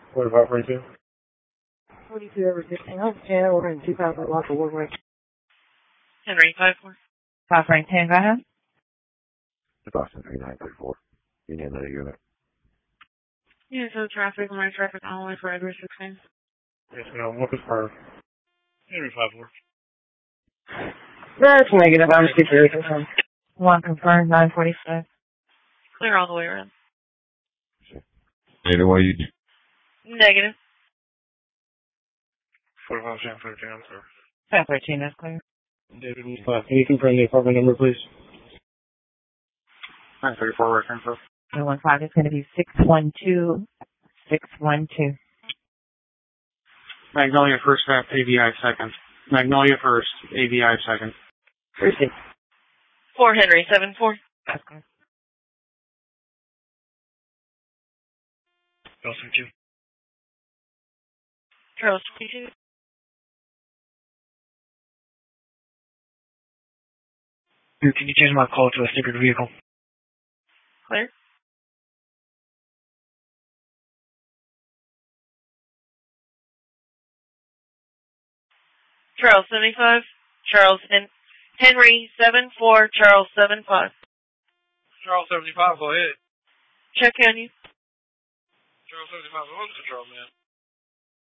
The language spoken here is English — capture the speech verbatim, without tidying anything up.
forty-five forty-two. forty-two over sixteen. Oh, yeah, we're in two five at Lock Award Way. Henry, five four. five Frank ten, go ahead. Boston three nine three four. You need another unit. Yeah, so traffic, my traffic only for Edward sixteen. Yes, ma'am. What is for Henry, five four. That's negative. I'm just very confirmed. One confirmed, nine forty-five. Clear all the way around. Anyway, you Negative. forty-five San thirteen, sir. San thirteen, that's clear. David, uh, can you confirm the apartment number, please? nine thirty-four, reference, sir. nine one five is going to be six one two six one two. Magnolia first, half, A V I second. Magnolia first, A V I second. Appreciate four Henry, seven four. That's good. Nelson two. Charles, twenty-two. Can you change my call to a secret vehicle? Clear. Charles, seventy-five. Charles, and Henry, seven four. Charles, seven five. Charles seventy-five, go ahead. Check on you. Charles seventy-five, what's the control, man?